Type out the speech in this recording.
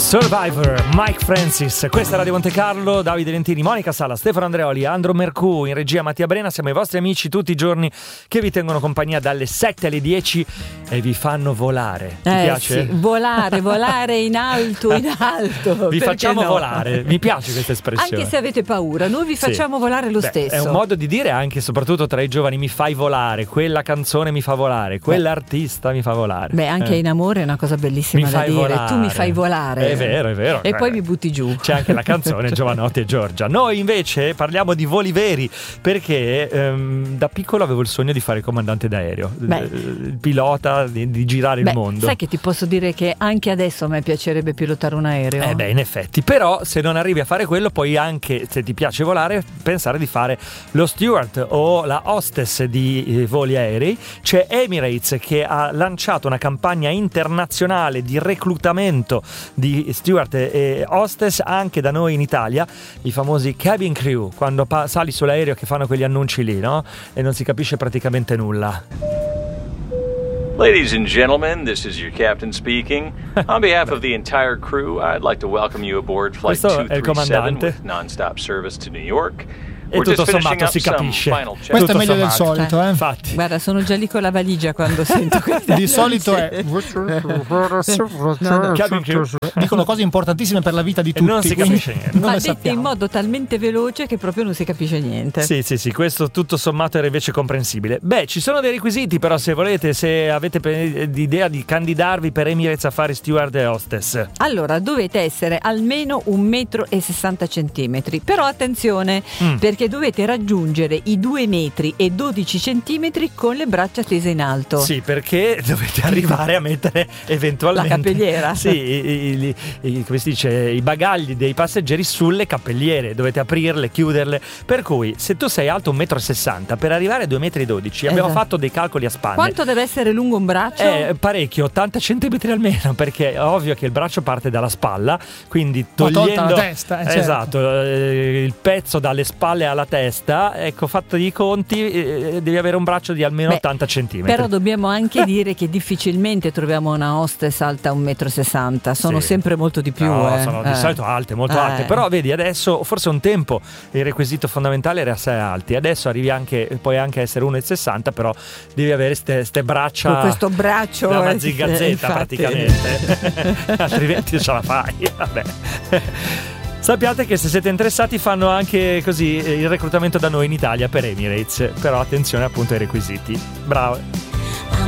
Survivor, Mike Francis, questa è Radio Monte Carlo, Davide Lentini, Monica Sala, Stefano Andreoli, Andro Mercù, in regia Mattia Brena. Siamo i vostri amici tutti i giorni che vi tengono compagnia dalle 7 alle 10 e vi fanno volare. Ti piace? Sì, volare in alto, Vi facciamo volare, mi piace questa espressione. Anche se avete paura, noi vi facciamo volare lo stesso. È un modo di dire anche, soprattutto tra i giovani, mi fai volare, quella canzone mi fa volare, quell'artista mi fa volare. Beh, anche in amore è una cosa bellissima da dire, volare. Tu mi fai volare. È vero. E poi mi butti giù. C'è anche la canzone Giovanotti e Giorgia. Noi invece parliamo di voli veri, perché da piccolo avevo il sogno di fare il comandante d'aereo, il pilota, di girare il mondo. Sai che ti posso dire che anche adesso a me piacerebbe pilotare un aereo? In effetti. Però se non arrivi a fare quello, puoi anche, se ti piace volare, pensare di fare lo steward o la hostess di voli aerei. C'è Emirates che ha lanciato una campagna internazionale di reclutamento di steward e hostess anche da noi in Italia, i famosi cabin crew, quando sali sull'aereo che fanno quegli annunci lì, no? E non si capisce praticamente nulla. Ladies and gentlemen, this is your captain speaking. On behalf of the entire crew, I'd like to welcome you aboard Flight 237 with non-stop service to New York. E tutto sommato si capisce. Questo è meglio del solito, Infatti. Guarda, sono già lì con la valigia quando sento questa. Di solito è dicono cose importantissime per la vita di tutti. Non si capisce niente. Ma dette in modo talmente veloce che proprio non si capisce niente. Sì, questo tutto sommato era invece comprensibile. Ci sono dei requisiti, però, se volete, se avete l'idea di candidarvi per Emirates a fare steward e hostess. Allora, dovete essere almeno 1,60 m. Però attenzione, perché dovete raggiungere i 2,12 m con le braccia tese in alto. Sì, perché dovete arrivare a mettere eventualmente la cappelliera. Sì, come si dice, i bagagli dei passeggeri sulle cappelliere. Dovete aprirle, chiuderle. Per cui, se tu sei alto 1,60 m, per arrivare a 2,12 m, abbiamo fatto dei calcoli a spanne. Quanto deve essere lungo un braccio? Parecchio, 80 cm almeno, perché è ovvio che il braccio parte dalla spalla, quindi togliendo la testa, certo. Esatto, il pezzo dalle spalle alla testa, ecco, fatto i conti, devi avere un braccio di almeno 80 cm. Però dobbiamo anche dire che difficilmente troviamo una hostess alta 1,60 m, sono sempre molto di più. Sono di solito alte, molto alte, però vedi, adesso, forse un tempo il requisito fondamentale era essere alti, adesso puoi anche essere 1,60 m, però devi avere ste braccia, con questo braccio da una zingazzetta praticamente, altrimenti non ce la fai. Vabbè. Sappiate che se siete interessati fanno anche così il reclutamento da noi in Italia per Emirates, però attenzione appunto ai requisiti. Bravo.